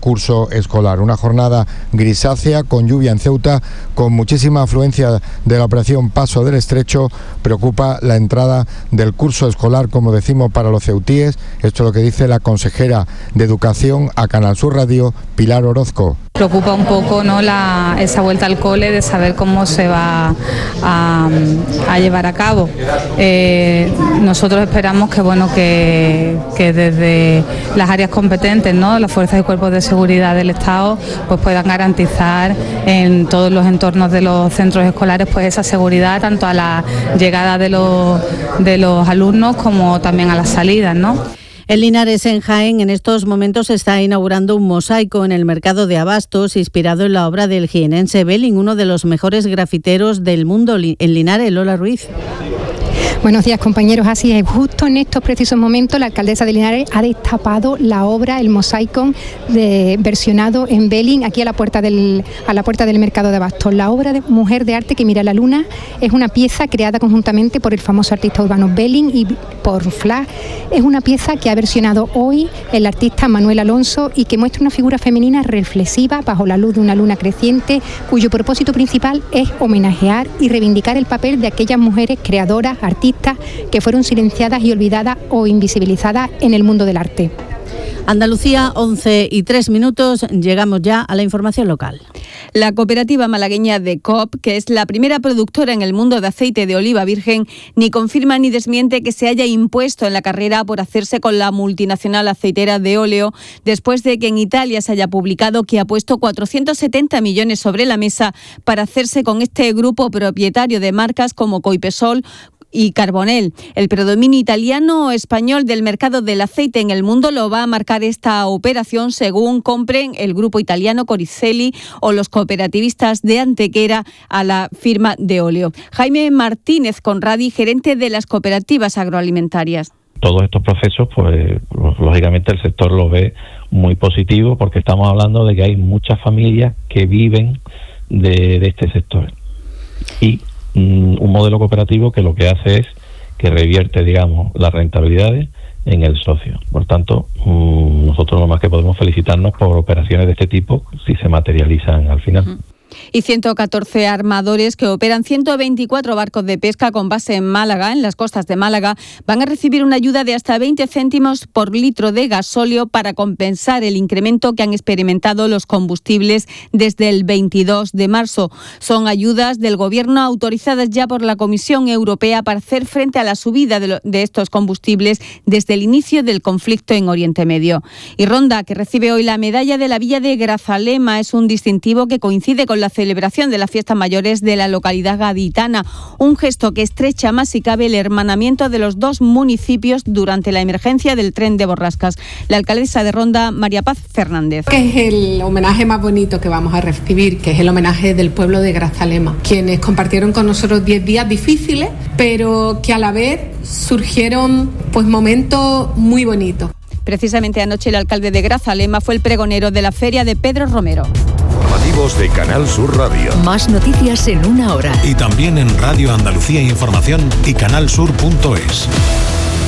curso escolar. Una jornada grisácea con lluvia en Ceuta, con muchísima afluencia de la operación Paso del Estrecho. Preocupa la entrada del curso escolar, como decimos, para los ceutíes. Esto es lo que dice la consejera de Educación a Canal Sur Radio, Pilar Orozco. Preocupa un poco, ¿no?, esa vuelta al cole, de saber cómo se va a llevar a cabo. Nosotros esperamos que desde las áreas competentes, ¿no?, las fuerzas y cuerpos de seguridad del Estado, pues puedan garantizar en todos los entornos de los centros escolares pues esa seguridad, tanto a la llegada de los alumnos como también a las salidas, ¿no? En Linares, en Jaén, en estos momentos se está inaugurando un mosaico en el mercado de abastos inspirado en la obra del jienense Belling, uno de los mejores grafiteros del mundo. En Linares, Lola Ruiz. Buenos días, compañeros. Así es, justo en estos precisos momentos la alcaldesa de Linares ha destapado la obra, el mosaico versionado en Belling, aquí a la puerta del mercado de abastos. La obra de Mujer de Arte que mira la luna es una pieza creada conjuntamente por el famoso artista urbano Belling y por Flash. Es una pieza que ha versionado hoy el artista Manuel Alonso y que muestra una figura femenina reflexiva bajo la luz de una luna creciente, cuyo propósito principal es homenajear y reivindicar el papel de aquellas mujeres creadoras, artistas, que fueron silenciadas y olvidadas o invisibilizadas en el mundo del arte. Andalucía, 11:03, llegamos ya a la información local. La cooperativa malagueña de Coop, que es la primera productora en el mundo de aceite de oliva virgen, ni confirma ni desmiente que se haya impuesto en la carrera por hacerse con la multinacional aceitera de óleo, después de que en Italia se haya publicado que ha puesto 470 millones sobre la mesa para hacerse con este grupo propietario de marcas como Coipesol y Carbonell. El predominio italiano o español del mercado del aceite en el mundo lo va a marcar esta operación según compren el grupo italiano Coricelli o los cooperativistas de Antequera a la firma de óleo. Jaime Martínez Conradi, gerente de las cooperativas agroalimentarias. Todos estos procesos, pues lógicamente el sector lo ve muy positivo porque estamos hablando de que hay muchas familias que viven de este sector. Y un modelo cooperativo que lo que hace es que revierte, digamos, las rentabilidades en el socio. Por tanto, nosotros lo más que podemos felicitarnos por operaciones de este tipo si se materializan al final. Y 114 armadores que operan 124 barcos de pesca con base en Málaga, en las costas de Málaga, van a recibir una ayuda de hasta 20 céntimos por litro de gasóleo para compensar el incremento que han experimentado los combustibles desde el 22 de marzo. Son ayudas del Gobierno autorizadas ya por la Comisión Europea para hacer frente a la subida de estos combustibles desde el inicio del conflicto en Oriente Medio. Y Ronda, que recibe hoy la medalla de la Villa de Grazalema, es un distintivo que coincide con la celebración de las fiestas mayores de la localidad gaditana, un gesto que estrecha más si cabe el hermanamiento de los dos municipios durante la emergencia del tren de Borrascas. La alcaldesa de Ronda, María Paz Fernández. Que es el homenaje más bonito que vamos a recibir, que es el homenaje del pueblo de Grazalema, quienes compartieron con nosotros 10 días difíciles, pero que a la vez surgieron pues momentos muy bonitos. Precisamente anoche el alcalde de Grazalema fue el pregonero de la feria de Pedro Romero. Informativos de Canal Sur Radio. Más noticias en una hora. Y también en Radio Andalucía Información y canalsur.es.